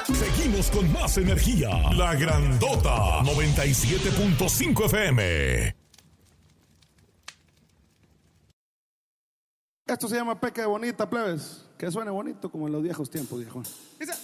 Seguimos con más energía. La Grandota 97.5 FM. Esto se llama Peque Bonita, plebes. Que suene bonito como en los viejos tiempos, viejo. Dice...